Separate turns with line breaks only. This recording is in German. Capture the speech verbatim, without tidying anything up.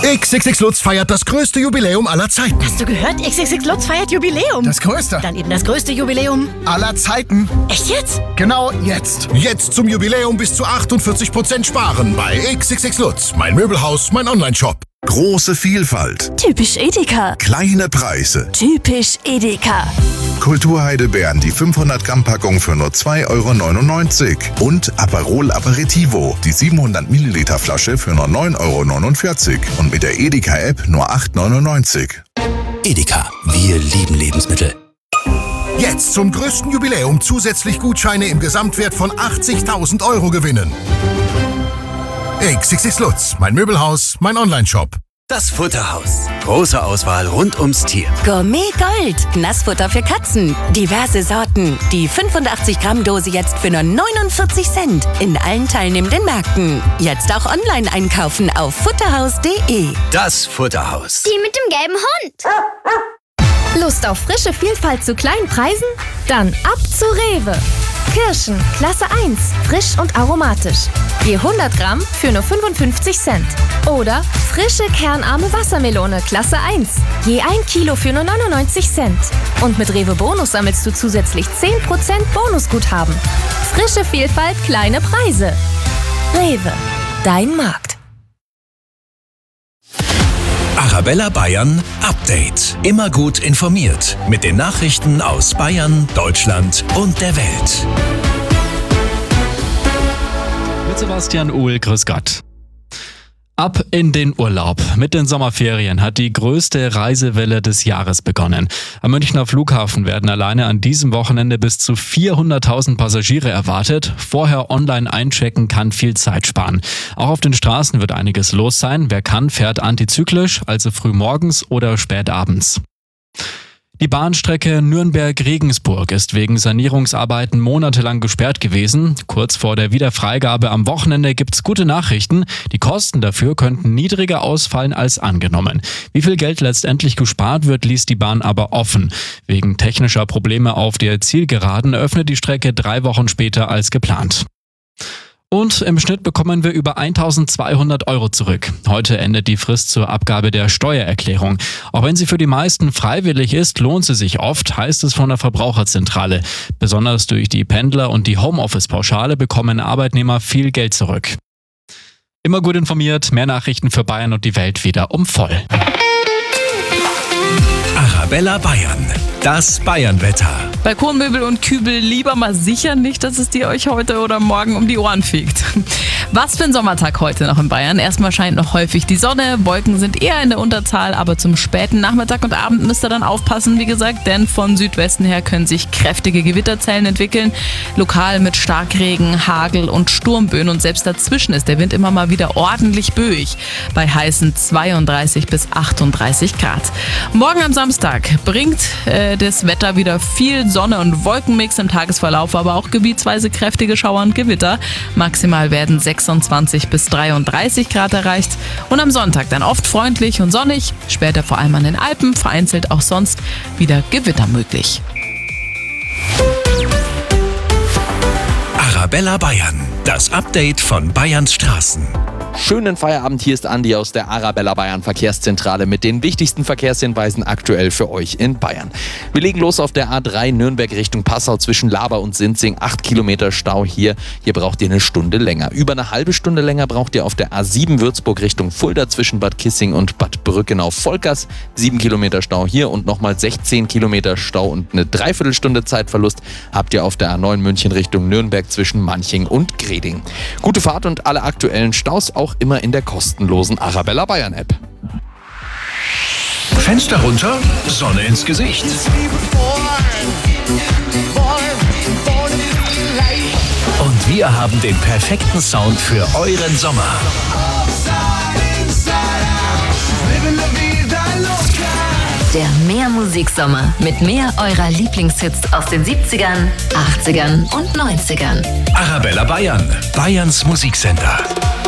X X X Lutz feiert das größte Jubiläum aller Zeiten.
Hast du gehört? X X X Lutz feiert Jubiläum.
Das größte?
Dann eben das größte Jubiläum
aller Zeiten.
Echt jetzt?
Genau jetzt. Jetzt zum Jubiläum bis zu achtundvierzig Prozent sparen bei X X X Lutz. Mein Möbelhaus, mein Online-Shop.
Große Vielfalt.
Typisch Edeka.
Kleine Preise.
Typisch Edeka.
Kulturheidelbeeren, die fünfhundert Gramm Packung für nur zwei Euro neunundneunzig. Und Aperol Aperitivo, die siebenhundert Milliliter Flasche für nur neun Euro neunundvierzig. Und mit der Edeka-App nur acht Euro neunundneunzig.
Edeka, wir lieben Lebensmittel.
Jetzt zum größten Jubiläum zusätzlich Gutscheine im Gesamtwert von achtzigtausend Euro gewinnen. X X X Lutz, mein Möbelhaus, mein Online-Shop.
Das Futterhaus. Große Auswahl rund ums Tier.
Gourmet Gold. Nassfutter für Katzen. Diverse Sorten. Die fünfundachtzig Gramm Dose jetzt für nur neunundvierzig Cent. In allen teilnehmenden Märkten. Jetzt auch online einkaufen auf futterhaus punkt de.
Das Futterhaus.
Die mit dem gelben Hund. Lust auf frische Vielfalt zu kleinen Preisen? Dann ab zu Rewe. Kirschen, Klasse eins, frisch und aromatisch. Je hundert Gramm für nur fünfundfünfzig Cent. Oder frische kernarme Wassermelone, Klasse eins. Je ein Kilo für nur neunundneunzig Cent. Und mit Rewe Bonus sammelst du zusätzlich zehn Prozent Bonusguthaben. Frische Vielfalt, kleine Preise. Rewe, dein Markt.
Arabella Bayern Update. Immer gut informiert mit den Nachrichten aus Bayern, Deutschland und der Welt.
Mit Sebastian Uhl, grüß Gott. Ab in den Urlaub. Mit den Sommerferien hat die größte Reisewelle des Jahres begonnen. Am Münchner Flughafen werden alleine an diesem Wochenende bis zu vierhunderttausend Passagiere erwartet. Vorher online einchecken kann viel Zeit sparen. Auch auf den Straßen wird einiges los sein. Wer kann, fährt antizyklisch, also früh morgens oder spät abends. Die Bahnstrecke Nürnberg-Regensburg ist wegen Sanierungsarbeiten monatelang gesperrt gewesen. Kurz vor der Wiederfreigabe am Wochenende gibt's gute Nachrichten. Die Kosten dafür könnten niedriger ausfallen als angenommen. Wie viel Geld letztendlich gespart wird, ließ die Bahn aber offen. Wegen technischer Probleme auf der Zielgeraden öffnet die Strecke drei Wochen später als geplant. Und im Schnitt bekommen wir über eintausendzweihundert Euro zurück. Heute endet die Frist zur Abgabe der Steuererklärung. Auch wenn sie für die meisten freiwillig ist, lohnt sie sich oft, heißt es von der Verbraucherzentrale. Besonders durch die Pendler und die Homeoffice-Pauschale bekommen Arbeitnehmer viel Geld zurück. Immer gut informiert, mehr Nachrichten für Bayern und die Welt wieder um voll.
Arabella Bayern, das Bayernwetter.
Balkonmöbel und Kübel lieber mal sicher nicht, dass es dir euch heute oder morgen um die Ohren fegt. Was für ein Sommertag heute noch in Bayern. Erstmal scheint noch häufig die Sonne, Wolken sind eher in der Unterzahl, aber zum späten Nachmittag und Abend müsst ihr dann aufpassen, wie gesagt, denn von Südwesten her können sich kräftige Gewitterzellen entwickeln, lokal mit Starkregen, Hagel und Sturmböen und selbst dazwischen ist der Wind immer mal wieder ordentlich böig, bei heißen zweiunddreißig bis achtunddreißig Grad. Morgen am Samstag bringt äh, das Wetter wieder viel Sonne und Wolkenmix im Tagesverlauf, aber auch gebietsweise kräftige Schauer und Gewitter. Maximal werden sechsundzwanzig bis dreiunddreißig Grad erreicht und am Sonntag dann oft freundlich und sonnig, später vor allem an den Alpen, vereinzelt auch sonst wieder Gewitter möglich.
Arabella Bayern, das Update von Bayerns Straßen.
Schönen Feierabend, hier ist Andi aus der Arabella Bayern Verkehrszentrale mit den wichtigsten Verkehrshinweisen aktuell für euch in Bayern. Wir legen los auf der A drei Nürnberg Richtung Passau zwischen Laber und Sinzing. acht Kilometer Stau hier. Hier braucht ihr eine Stunde länger. Über eine halbe Stunde länger braucht ihr auf der A sieben Würzburg Richtung Fulda zwischen Bad Kissing und Bad Brückenau-Volkers. sieben Kilometer Stau hier und nochmal sechzehn Kilometer Stau und eine Dreiviertelstunde Zeitverlust habt ihr auf der A neun München Richtung Nürnberg zwischen Manching und Greding. Gute Fahrt und alle aktuellen Staus auch immer in der kostenlosen Arabella Bayern App.
Fenster runter, Sonne ins Gesicht.
Und wir haben den perfekten Sound für euren Sommer.
Der Mehr-Musik-Sommer mit mehr eurer Lieblingshits aus den siebzigern, achtzigern und neunzigern.
Arabella Bayern, Bayerns Musiksender.